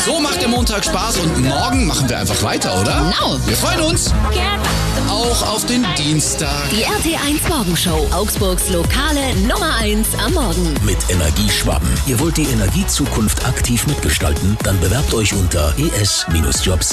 So macht der Montag Spaß und morgen machen wir einfach weiter, oder? Genau. Wir freuen uns. Auch auf den Dienstag. Die RT1 Morgenshow. Augsburgs lokale Nummer 1 am Morgen. Mit Energieschwaben. Ihr wollt die Energiezukunft aktiv mitgestalten? Dann bewerbt euch unter es-jobs.de.